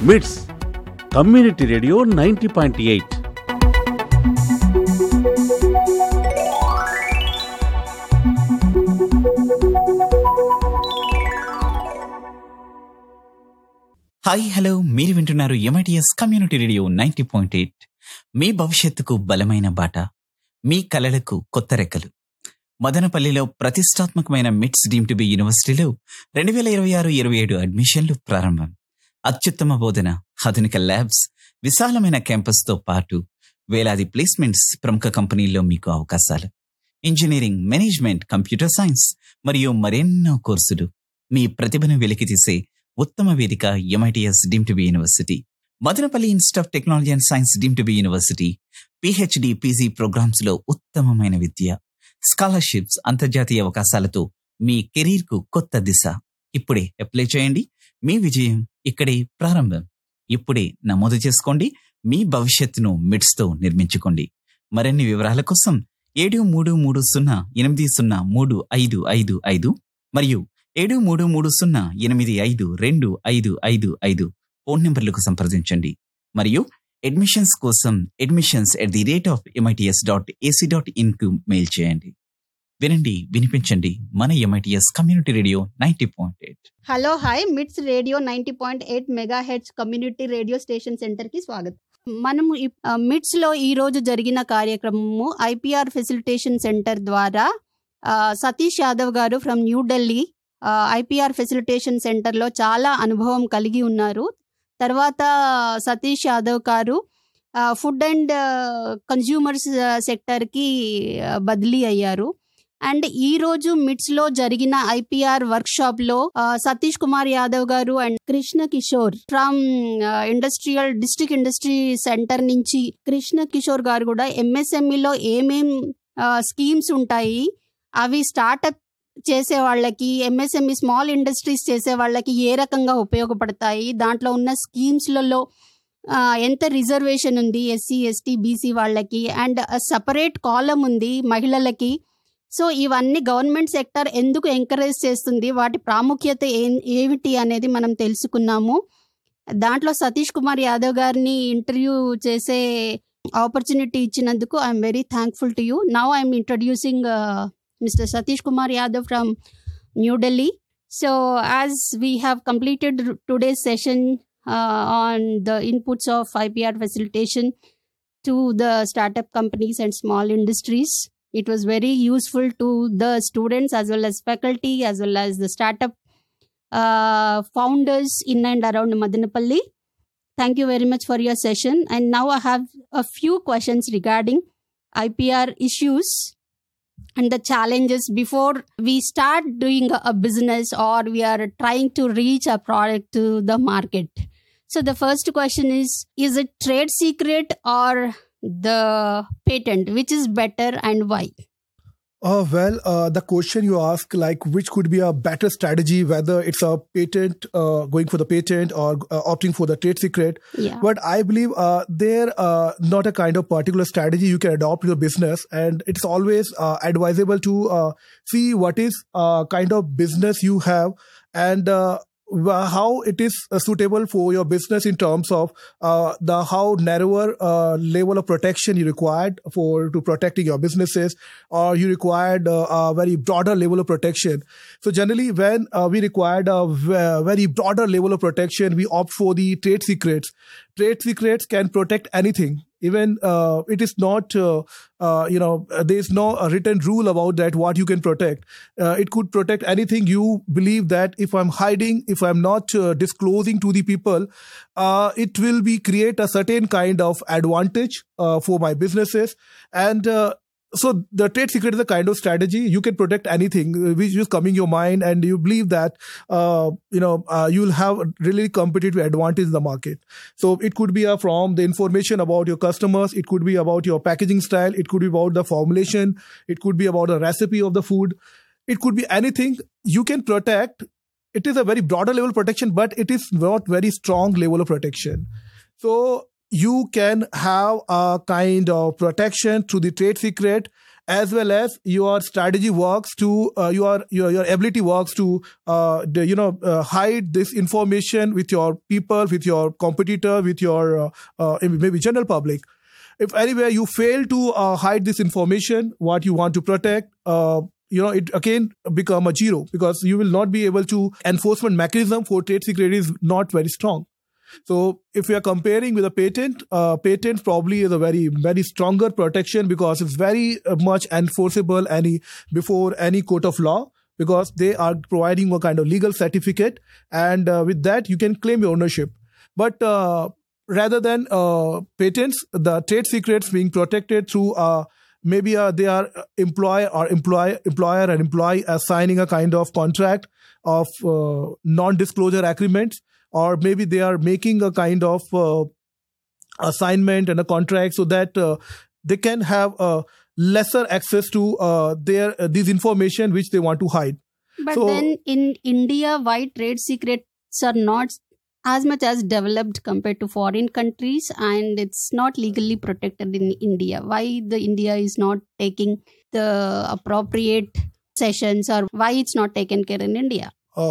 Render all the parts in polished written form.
మిట్స్ community radio 90.8. Hi hello, మీరు వింటున్నారు MITS కమ్యూనిటీ రేడియో 90.8. మీ భవిష్యత్తుకు బలమైన బాట, మీ కలలకు కొత్త రెక్కలు. మదనపల్లిలో ప్రతిష్టాత్మకమైన మిట్స్ డీమ్డ్ టు బి యూనివర్సిటీలో 2026-27 అడ్మిషన్లు ప్రారంభం. అత్యుత్తమ బోధన, ఆధునిక ల్యాబ్స్, విశాలమైన క్యాంపస్తో పాటు వేలాది ప్లేస్మెంట్స్, ప్రముఖ కంపెనీల్లో మీకు అవకాశాలు. ఇంజనీరింగ్, మేనేజ్మెంట్, కంప్యూటర్ సైన్స్ మరియు మరెన్నో కోర్సులు. మీ ప్రతిభను వెలికితీసే ఉత్తమ వేదిక MITS deemed to be university. Madanapalle institute of technology and science deemed to be university. PhD, PG programmes లో ఉత్తమమైన విద్య, స్కాలర్షిప్స్, అంతర్జాతీయ అవకాశాలతో మీ కెరీర్ కు కొత్త దిశ. ఇప్పుడే అప్లై చేయండి. మీ విజయం ఇక్కడే ప్రారంభం. ఇప్పుడే నమోదు చేసుకోండి. మీ భవిష్యత్తును మిట్స్ తో నిర్మించుకోండి. మరిన్ని వివరాల కోసం 7330803555 మరియు 7330852255 ఫోన్ నెంబర్లకు సంప్రదించండి. మరియు అడ్మిషన్స్ కోసం admissions@MITS.ac.in కు మెయిల్ చేయండి. వినండి, వినిపించండి. మన MITS community radio 90.8. Hello, hi. మిట్స్ radio 90.8 megahertz community radio station సెంటర్కి స్వాగతం. మనము మిట్స్లో ఈరోజు జరిగిన కార్యక్రమము IPR ఫెసిలిటేషన్ సెంటర్ ద్వారా సతీష్ యాదవ్ గారు ఫ్రమ్ న్యూఢిల్లీ IPR ఫెసిలిటేషన్ సెంటర్లో చాలా అనుభవం కలిగి ఉన్నారు. తర్వాత సతీష్ యాదవ్ గారు ఫుడ్ అండ్ కన్జ్యూమర్స్ సెక్టర్కి బదిలీ అయ్యారు. అండ్ ఈరోజు మిట్స్లో జరిగిన IPR వర్క్షాప్లో సతీష్ కుమార్ యాదవ్ గారు and Krishna Kishore from district industry centre నుంచి కృష్ణ కిషోర్ గారు కూడా MSMEలో ఏమేం స్కీమ్స్ ఉంటాయి, అవి స్టార్టప్ చేసే వాళ్ళకి, MSME స్మాల్ ఇండస్ట్రీస్ చేసే వాళ్ళకి ఏ రకంగా ఉపయోగపడతాయి, దాంట్లో ఉన్న స్కీమ్స్లలో ఎంత రిజర్వేషన్ ఉంది SC, ST, BC వాళ్ళకి, అండ్ సపరేట్ కాలం ఉంది మహిళలకి. సో ఇవన్నీ గవర్నమెంట్ సెక్టర్ ఎందుకు ఎంకరేజ్ చేస్తుంది, వాటి ప్రాముఖ్యత ఏమిటి అనేది మనం తెలుసుకున్నాము. దాంట్లో సతీష్ కుమార్ యాదవ్ గారిని ఇంటర్వ్యూ చేసే ఆపర్చునిటీ ఇచ్చినందుకు I'm very thankful to you. Now I'm introducing Mr. Satish Kumar Yadav from New Delhi. So as we have completed today's session on the inputs of IPR facilitation to the startup companies and small industries, it was very useful to the students as well as faculty as well as the startup founders in and around Madanapalli. Thank you very much for your session. And now I have a few questions regarding IPR issues and the challenges before we start doing a business or we are trying to reach a product to the market. So the first question is it trade secret or the patent? Which is better and why? The question you ask, like which could be a better strategy, whether it's a patent, going for the patent or opting for the trade secret. Yeah. But I believe there not a kind of particular strategy you can adopt to your business, and it's always advisable to see what is kind of business you have and how it is suitable for your business in terms of the how narrower level of protection you required to protecting your businesses, or you required a very broader level of protection. So generally when we required a very broader level of protection, we opt for the trade secrets. Trade secrets can protect anything. Even it is not, there is no written rule about that what you can protect. It could protect anything you believe that if I'm hiding, if I'm not disclosing to the people, it will create a certain kind of advantage for my businesses. And so the trade secret is a kind of strategy. You can protect anything which is coming your mind, and you believe that you'll have really competitive advantage in the market. So it could be from the information about your customers, it could be about your packaging style, it could be about the formulation, it could be about the recipe of the food, it could be anything you can protect. It is a very broader level of protection, but it is not very strong level of protection. So you can have a kind of protection through the trade secret, as well as your strategy works to your ability works to hide this information with your people, with your competitor, with your maybe general public. If anywhere you fail to hide this information, what you want to protect, it again become a zero, because you will not be able to, enforcement mechanism for trade secret is not very strong. So if we are comparing with a patent, patent probably is a very, very stronger protection, because it's very much enforceable before any court of law, because they are providing a kind of legal certificate, and with that you can claim your ownership. But rather than patents, the trade secrets being protected through maybe they are employer and employee signing a kind of contract of non-disclosure agreements, or maybe they are making a kind of assignment and a contract so that they can have lesser access to these information which they want to hide. But then in India, why trade secrets are not as much as developed compared to foreign countries, and it's not legally protected in India? Why the India is not taking the appropriate sessions, or why it's not taken care in India?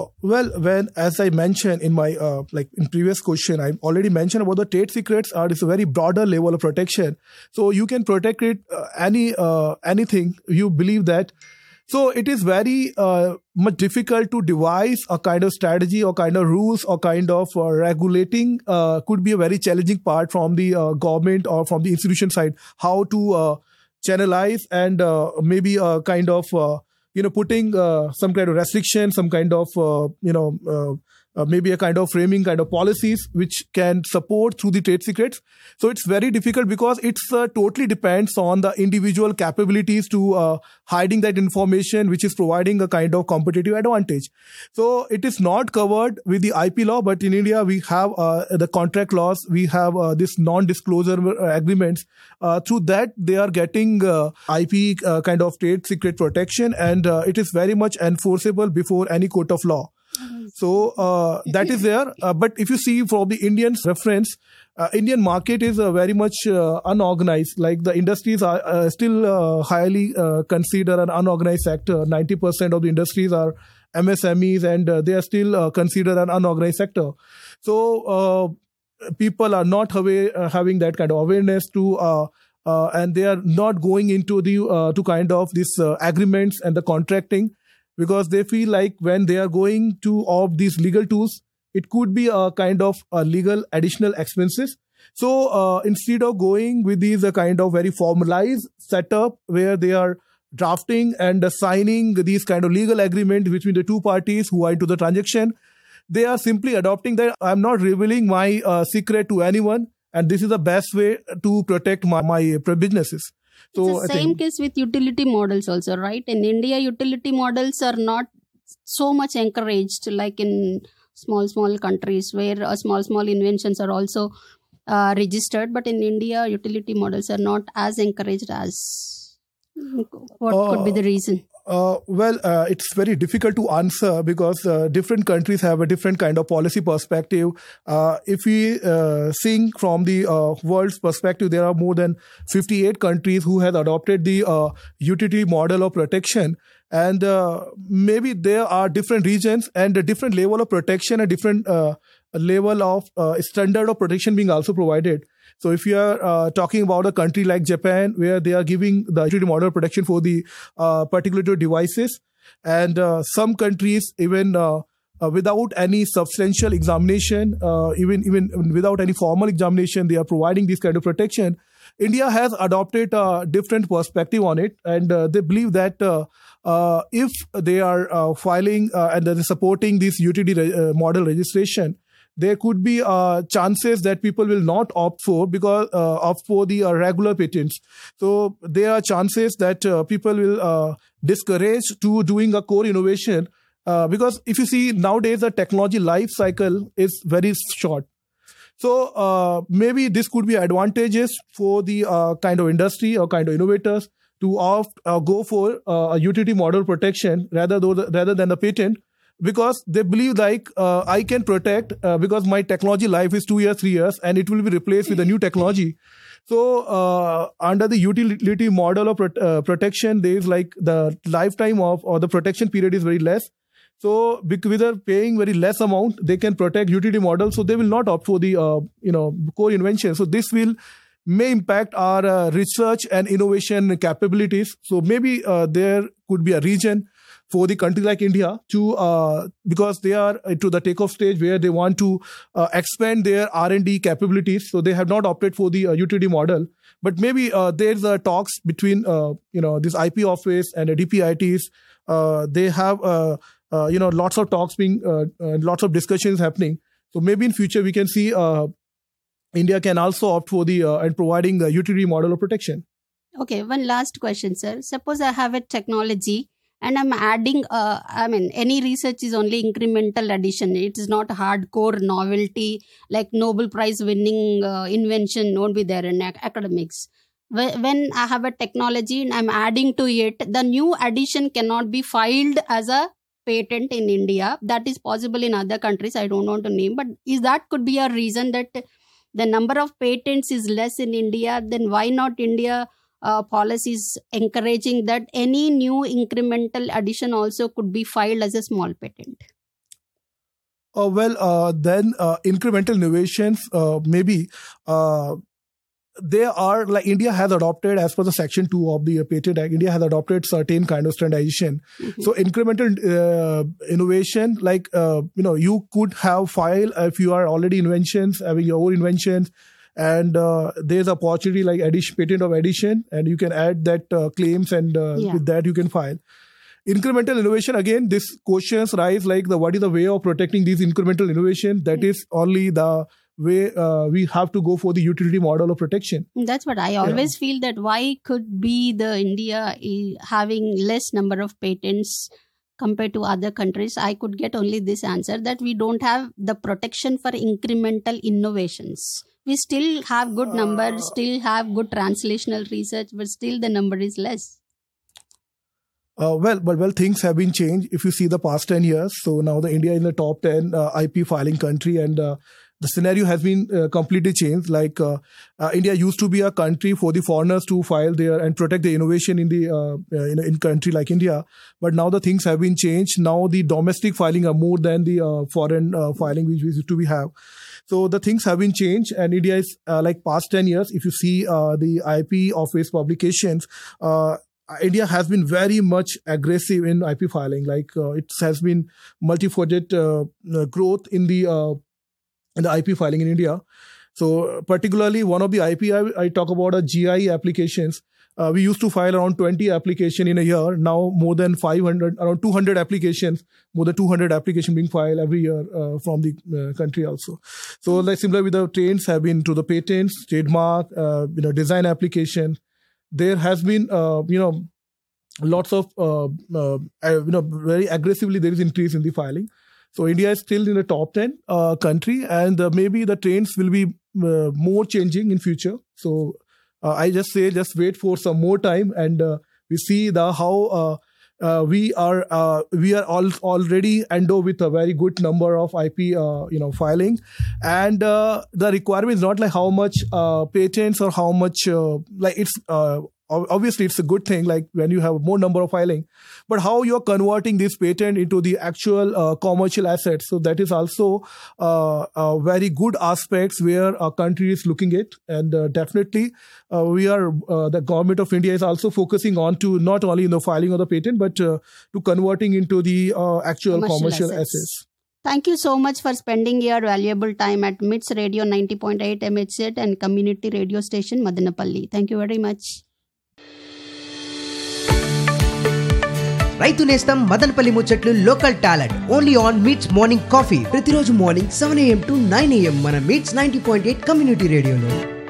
As I mentioned in my in previous question, I already mentioned about the trade secrets it's a very broader level of protection. So you can protect it anything you believe that. So it is very much difficult to devise a kind of strategy or kind of rules or kind of regulating. Could be a very challenging part from the government or from the institution side, how to channelize and maybe a kind of putting some kind of restriction, some kind of maybe a kind of framing kind of policies which can support through the trade secrets. So it's very difficult, because it's totally depends on the individual capabilities to hiding that information, which is providing a kind of competitive advantage. So it is not covered with the IP law, but in India we have the contract laws, we have this non-disclosure agreements. Through that they are getting IP kind of trade secret protection, and it is very much enforceable before any court of law. So that is there. But if you see from the Indian's reference, Indian market is very much unorganized. Like the industries are still highly considered an unorganized sector. 90% of the industries are MSMEs, and they are still considered an unorganized sector. So people are not having that kind of awareness to, and they are not going into the to kind of this agreements and the contracting, because they feel like when they are going to opt these legal tools, it could be a kind of legal additional expenses. So instead of going with these kind of very formalized setup where they are drafting and signing these kind of legal agreement between the two parties who are into the transaction, they are simply adopting that I'm not revealing my secret to anyone, and this is the best way to protect my businesses. So it's the same case with utility models also, right? In India, utility models are not so much encouraged like in small countries where small inventions are also registered. But in India, utility models are not as encouraged as. What could be the reason? It's very difficult to answer, because different countries have a different kind of policy perspective. If we think from the world's perspective, there are more than 58 countries who have adopted the utility model of protection. And maybe there are different regions and a different level of protection, a different level of standard of protection being also provided. So if you are talking about a country like Japan, where they are giving the utility model of protection for the particular devices, and some countries even without any substantial examination, even without any formal examination, they are providing this kind of protection. India has adopted a different perspective on it, and they believe that if they are filing and they're supporting this utility model registration, there could be chances that people will not opt for the regular patents. So there are chances that people will discourage to doing a core innovation, because if you see nowadays the technology life cycle is very short. So maybe this could be advantageous for the kind of industry or kind of innovators to go for a utility model protection rather than the patent, because they believe like I can protect because my technology life is 2 years, 3 years, and it will be replaced with a new technology. So under the utility model of protection, there is like the lifetime of or the protection period is very less. So because they're paying very less amount, they can protect utility model. So they will not opt for the core invention. So this may impact our research and innovation capabilities. So maybe there could be a region for the country like India to because they are to the takeoff stage where they want to expand their R&D capabilities. So they have not opted for the utility model. But maybe there's talks between this IP office and the DPIITs. They have lots of talks being lots of discussions happening. So maybe in future we can see India can also opt for the and providing the utility model of protection. Okay, one last question, sir. Suppose I have a technology and I'm adding, any research is only incremental addition. It is not hardcore novelty, like Nobel Prize winning invention won't be there in academics. When I have a technology and I'm adding to it, the new addition cannot be filed as a patent in India. That is possible in other countries. I don't want to name, but that could be a reason that the number of patents is less in India. Then why not India policies encouraging that any new incremental addition also could be filed as a small patent? Then incremental innovations maybe they are like India has adopted as per the section 2 of the Patent Act. India has adopted certain kind of standardization. Mm-hmm. So incremental innovation, like you could have filed if you are already inventions, having your own inventions, and there's a opportunity like patent of addition, and you can add that claims, and with that you can file. Incremental innovation, again, this questions rise like what is the way of protecting these incremental innovation? That is only the way we have to go for the utility model of protection. That's what I always feel, that why could be the India having less number of patents compared to other countries. I could get only this answer, that we don't have the protection for incremental innovations. We still have good numbers, still have good translational research, but still the number is less. Well, things have been changed. If you see the past 10 years, so now the India is in the top 10 IP filing country, and the scenario has been completely changed. Like India used to be a country for the foreigners to file there and protect the innovation in the in country like India. But now the things have been changed. Now the domestic filing are more than the foreign filing which we used to have. So the things have been changed, and India is like past 10 years. If you see the IP office publications, India has been very much aggressive in IP filing. Like it has been multi-folded growth in the IP filing in India. So particularly one of the IP I talk about are GI applications. We used to file around 20 applications in a year. Now more than 500, around 200 applications, more than 200 applications being filed every year from the country also. So like similar with the trends have been to the patents, trademark, design application. There has been, lots of, very aggressively there is increase in the filing. So India is still in the top 10 country, and maybe the trends will be more changing in future. So I just say, just wait for some more time, and we see how we are already endowed with a very good number of IP, filing, and the requirement is not like how much patents or how much it's. Obviously, it's a good thing, like when you have more number of filing, but how you're converting this patent into the actual commercial assets. So that is also a very good aspects where a country is looking at. And definitely the government of India is also focusing on to not only in the filing of the patent, but to converting into the actual commercial assets. Thank you so much for spending your valuable time at MITS Radio 90.8 MHz and community radio station Madanapalli. Thank you very much. రైతు నేస్తం మదనపల్లి ముచ్చట్లు local talent only on meets morning coffee ప్రతిరోజు morning 7 AM to 9 AM మన meets 90.8 community రేడియోలో.